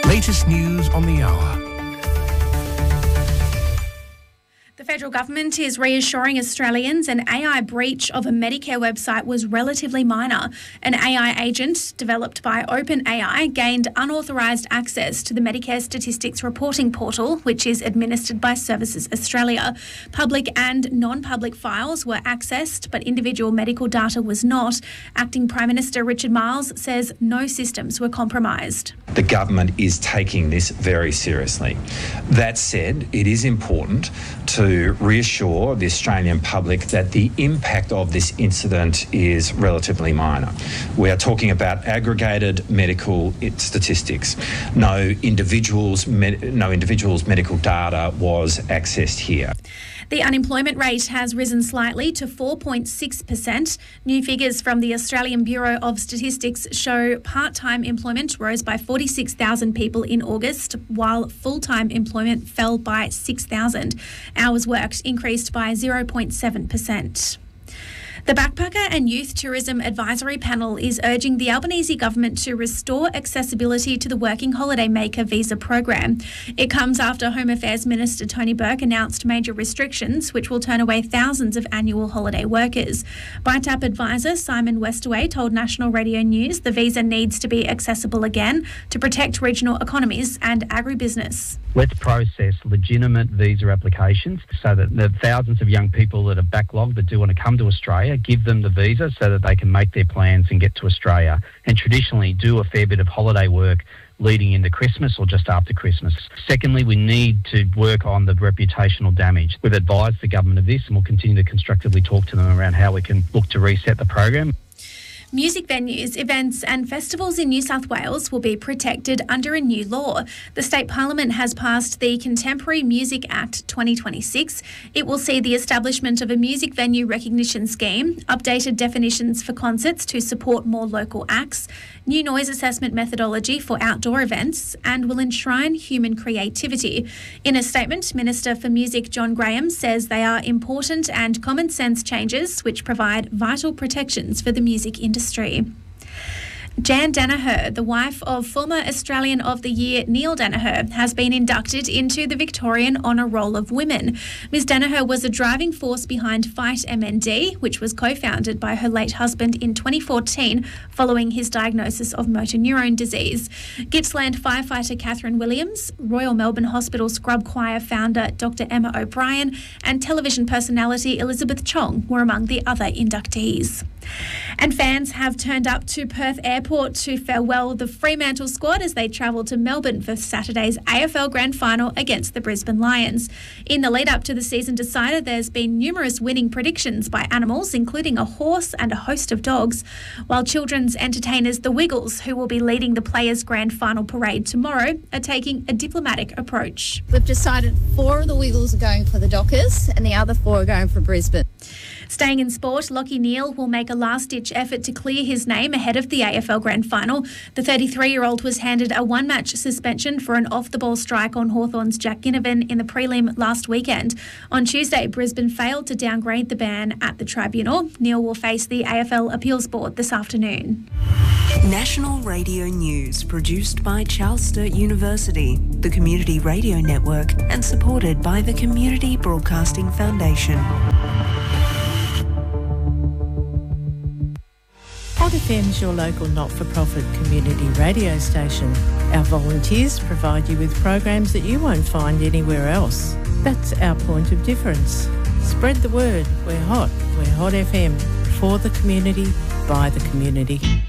Latest news on the hour. The federal government is reassuring Australians an AI breach of a Medicare website was relatively minor. An AI agent developed by OpenAI gained unauthorised access to the Medicare Statistics Reporting Portal, which is administered by Services Australia. Public and non-public files were accessed, but individual medical data was not. Acting Prime Minister Richard Marles says no systems were compromised. The government is taking this very seriously. That said, it is important to reassure the Australian public that the impact of this incident is relatively minor. We are talking about aggregated medical statistics. No individual's medical data was accessed here. The unemployment rate has risen slightly to 4.6%. New figures from the Australian Bureau of Statistics show part-time employment rose by 46,000 people in August, while full-time employment fell by 6,000. Hours worked increased by 0.7%. The Backpacker and Youth Tourism Advisory Panel is urging the Albanese government to restore accessibility to the Working Holiday Maker visa program. It comes after Home Affairs Minister Tony Burke announced major restrictions which will turn away thousands of annual holiday workers. BITAP advisor Simon Westaway told National Radio News the visa needs to be accessible again to protect regional economies and agribusiness. Let's process legitimate visa applications so that the thousands of young people that are backlogged that do want to come to Australia, give them the visa so that they can make their plans and get to Australia, and traditionally do a fair bit of holiday work leading into Christmas or just after Christmas. Secondly, we need to work on the reputational damage. We've advised the government of this and we'll continue to constructively talk to them around how we can look to reset the program. Music venues, events and festivals in New South Wales will be protected under a new law. The State Parliament has passed the Contemporary Music Act 2026. It will see the establishment of a music venue recognition scheme, updated definitions for concerts to support more local acts, new noise assessment methodology for outdoor events, and will enshrine human creativity. In a statement, Minister for Music John Graham says they are important and common sense changes which provide vital protections for the music industry. Jan Danaher, the wife of former Australian of the Year Neil Danaher, has been inducted into the Victorian Honour Roll of Women. Ms Danaher was a driving force behind Fight MND, which was co-founded by her late husband in 2014 following his diagnosis of motor neurone disease. Gippsland firefighter Catherine Williams, Royal Melbourne Hospital Scrub Choir founder Dr Emma O'Brien and television personality Elizabeth Chong were among the other inductees. And fans have turned up to Perth Airport to farewell the Fremantle squad as they travel to Melbourne for Saturday's AFL Grand Final against the Brisbane Lions. In the lead-up to the season decider, there's been numerous winning predictions by animals, including a horse and a host of dogs, while children's entertainers The Wiggles, who will be leading the Players' Grand Final parade tomorrow, are taking a diplomatic approach. We've decided 4 of the Wiggles are going for the Dockers and the other 4 are going for Brisbane. Staying in sport, Lachie Neale will make a last-ditch effort to clear his name ahead of the AFL Grand Final. The 33-year-old was handed a one-match suspension for an off-the-ball strike on Hawthorn's Jack Ginnivan in the prelim last weekend. On Tuesday, Brisbane failed to downgrade the ban at the tribunal. Neale will face the AFL Appeals Board this afternoon. National Radio News, produced by Charles Sturt University, the Community Radio Network, and supported by the Community Broadcasting Foundation. Hot FM's your local not-for-profit community radio station. Our volunteers provide you with programs that you won't find anywhere else. That's our point of difference. Spread the word. We're Hot FM. For the community, by the community.